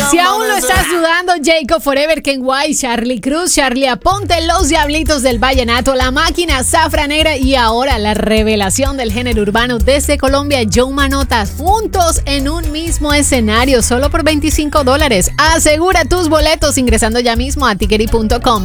Si aún lo estás dudando, Jacob Forever, Ken White, Charlie Cruz, Charlie Aponte, Los Diablitos del Vallenato, La Máquina, Zafra Negra y ahora la revelación del género urbano desde Colombia, Joe Manotas, juntos en un mismo escenario, solo por $25. Asegura tus boletos ingresando ya mismo a tickety.com.